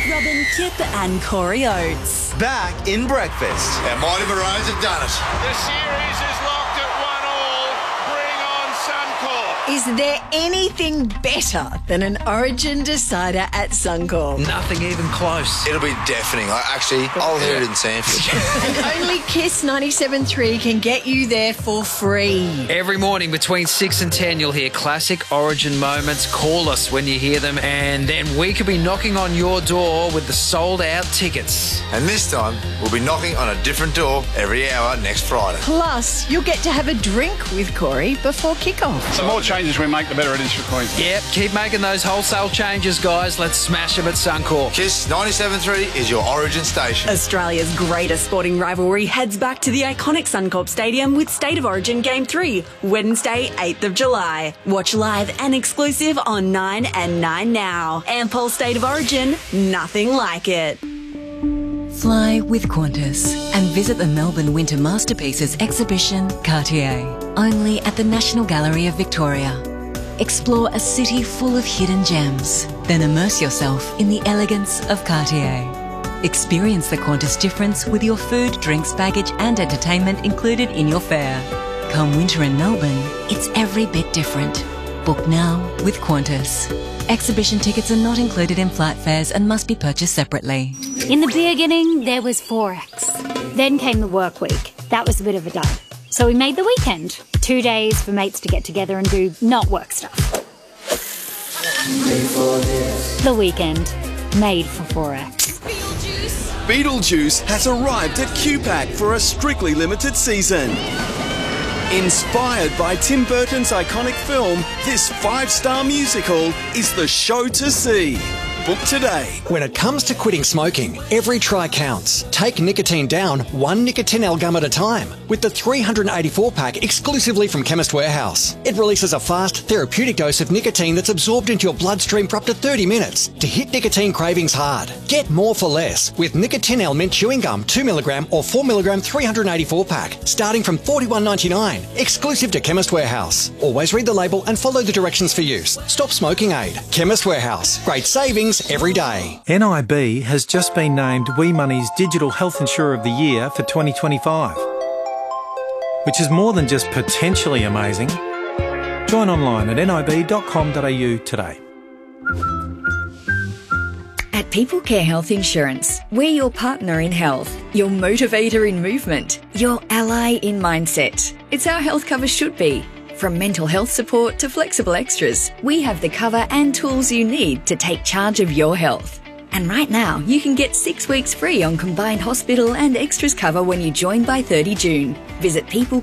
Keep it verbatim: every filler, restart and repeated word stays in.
Robin, Kip and Corey Oates. Back in breakfast. Our mighty Maroons have done it. The series is locked at one all. Bring on Suncorp. Is there anything better than an Origin decider at Suncorp? Nothing even close. It'll be deafening. I actually, I'll hear it in Sanford. And only Kiss ninety-seven point three can get you there for free. Every morning between six and ten, you'll hear classic Origin moments. Call us when you hear them, and then we could be knocking on your door with the sold-out tickets. And this time, we'll be knocking on a different door every hour next Friday. Plus, you'll get to have a drink with Corey before kickoff. The more changes we make, the better it is for Queensland. Yep, keep making those wholesale changes, guys. Let's smash them at Suncorp. Kiss ninety-seven point three is your Origin station. Australia's greatest sporting rivalry heads back to the iconic Suncorp Stadium with State of Origin Game three, Wednesday, eighth of July. Watch live and exclusive on nine and nine now. Ampol State of Origin, nothing like it. Fly with Qantas and visit the Melbourne Winter Masterpieces exhibition, Cartier, only at the National Gallery of Victoria. Explore a city full of hidden gems, then immerse yourself in the elegance of Cartier. Experience the Qantas difference with your food, drinks, baggage and entertainment included in your fare. Come winter in Melbourne, it's every bit different. Book now with Qantas. Exhibition tickets are not included in flight fares and must be purchased separately. In the beginning, there was Forex. Then came the work week. That was a bit of a dud. So we made the weekend. Two days for mates to get together and do not work stuff. The weekend. Made for Forex. Beetlejuice has arrived at Q PAC for a strictly limited season. Inspired by Tim Burton's iconic film, this five-star musical is the show to see. Book today. When it comes to quitting smoking, every try counts. Take nicotine down one Nicotinell gum at a time with the three hundred eighty-four pack exclusively from Chemist Warehouse. It releases a fast, therapeutic dose of nicotine that's absorbed into your bloodstream for up to thirty minutes to hit nicotine cravings hard. Get more for less with Nicotinell mint chewing gum two milligram or four milligram three hundred eighty-four pack starting from forty-one ninety-nine. Exclusive to Chemist Warehouse. Always read the label and follow the directions for use. Stop smoking aid. Chemist Warehouse. Great savings every day. N I B has just been named WeMoney's Digital Health Insurer of the Year for twenty twenty-five, which is more than just potentially amazing. Join online at nib dot com dot a u today. At People Care Health Insurance, we're your partner in health, your motivator in movement, your ally in mindset. It's how health cover should be. From mental health support to flexible extras, we have the cover and tools you need to take charge of your health. And right now, you can get six weeks free on combined hospital and extras cover when you join by thirty June. Visit people